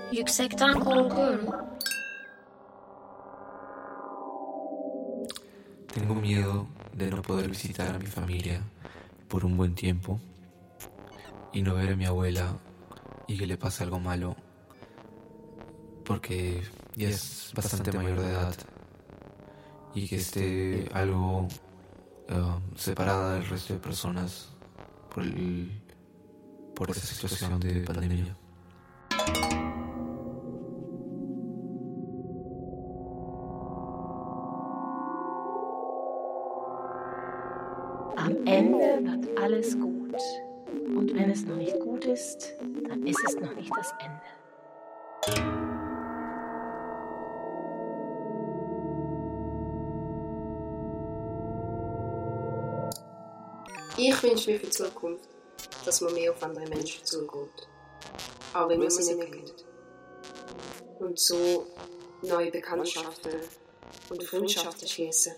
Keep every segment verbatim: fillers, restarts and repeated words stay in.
Yüksekten korkuyorum. Tengo miedo de no poder visitar a mi familia por un buen tiempo y no ver a mi abuela y que le pase algo malo porque ya es bastante mayor de edad y que esté algo uh, separada del resto de personas por, el, por esa situación de pandemia. Am Ende wird alles gut. Und wenn es noch nicht gut ist, dann ist es noch nicht das Ende. Ich wünsche mir für die Zukunft, dass man mehr auf andere Menschen zugeht. Auch wenn man sie nicht kennt. Und so neue Bekanntschaften und Freundschaften schließen.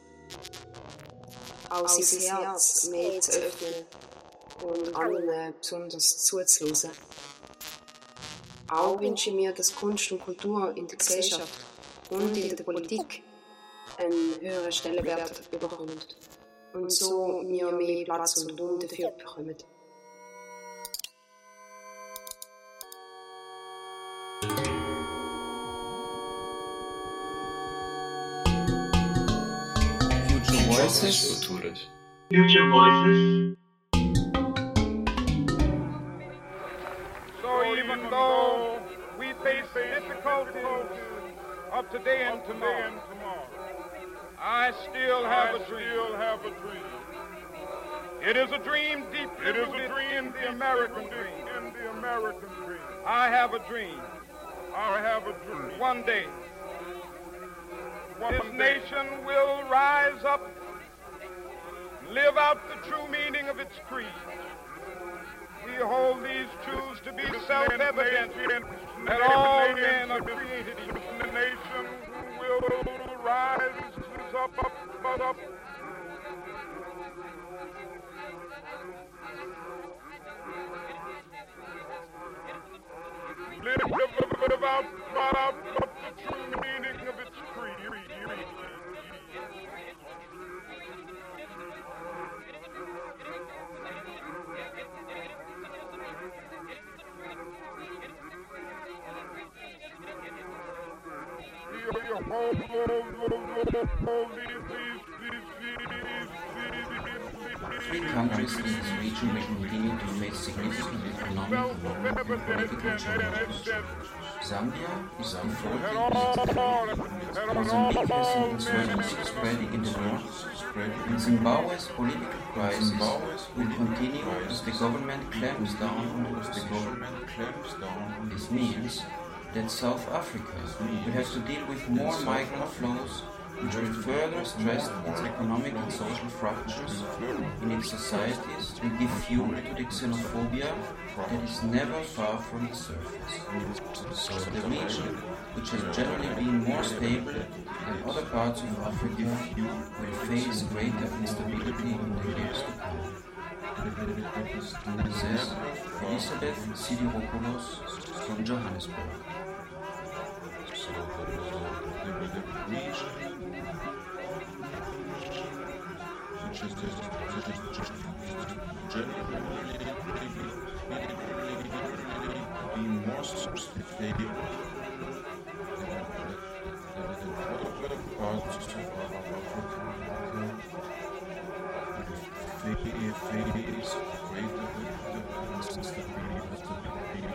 Auch sein Herz mehr zu öffnen und anderen besonders zuzuhören. Auch wünsche ich mir, dass Kunst und Kultur in der Gesellschaft und in der Politik einen höheren Stellenwert bekommt. Und so wir mehr Platz und Raum dafür bekommen. Future Voices. Future Voices. So even though we face the difficulties of today and tomorrow, I still have a dream. Still have a dream. It is a dream deep. It is a dream, the American dream. In the American dream. I have a dream. I have a dream. One day, this nation will rise up, live out the true meaning of its creed. We hold these truths to be self-evident that all men are created equal. The nation will rise up, up, up, up. Live, live, live out, out, out, up the true meaning of its creed. Three countries in this region will continue to face significant economic, and political challenges. Zambia is unfolding, Mozambique has an insurgency spreading in the north, and Zimbabwe's political crisis will continue as the government clamps down on the government clamps down on this means that South Africa will have to deal with more migrant flows, which will further stress its economic and social fractures in its societies and give fuel to the xenophobia that is never far from the surface. So the region, which has generally been more stable than other parts of Africa, will face greater instability in the years to come. Says Elizabeth Sidiropoulos from Johannesburg. So the region, which is generally being more stable than other parts of Africa, face greater instability.